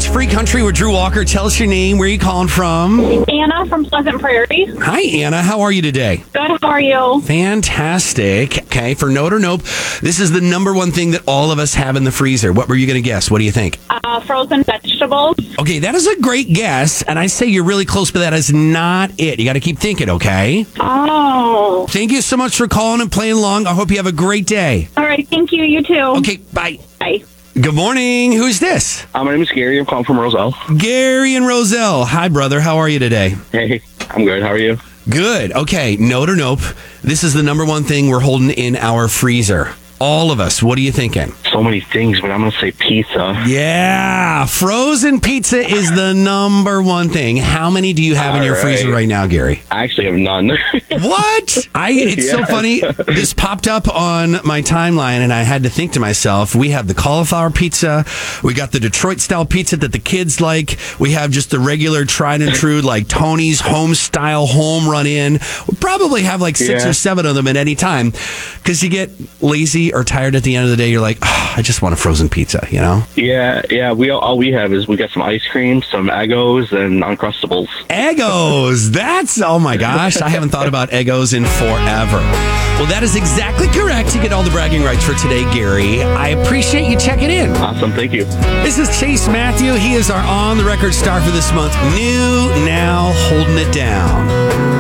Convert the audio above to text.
It's Free Country with Drew Walker. Tell us your name. Where are you calling from? Anna from Pleasant Prairie. Hi, Anna. How are you today? Good, how are you? Fantastic. Okay, for Note or Nope, this is the number one thing that all of us have in the freezer. What were you going to guess? What do you think? Frozen vegetables. Okay, that is a great guess, and I say you're really close, but that is not it. You got to keep thinking, okay? Oh. Thank you so much for calling and playing along. I hope you have a great day. All right, thank you. You too. Okay, bye. Bye. Good morning. Who's this? My name is Gary. I'm calling from Roselle. Gary and Roselle. Hi, brother. How are you today? Hey, I'm good. How are you? Good. Okay, Note or Nope. This is the number one thing we're holding in our freezer. All of us. What are you thinking? So many things, but I'm going to say pizza. Yeah, frozen pizza is the number one thing. How many do you have in your freezer right now, Gary? I actually have none. What? It's so funny. This popped up on my timeline, and I had to think to myself, we have the cauliflower pizza. We got the Detroit-style pizza that the kids like. We have just the regular tried and true, like Tony's home-style home run-in. We probably have like 6 or 7 of them at any time because you get lazy or tired at the end of the day. You're like, I just want a frozen pizza, you know? Yeah. All we have is we got some ice cream, some Eggos, and Uncrustables. Eggos. Oh my gosh. I haven't thought about Eggos in forever. Well, that is exactly correct. You get all the bragging rights for today, Gary. I appreciate you checking in. Awesome. Thank you. This is Chase Matthew. He is our on-the-record star for this month. New, now, holding it down.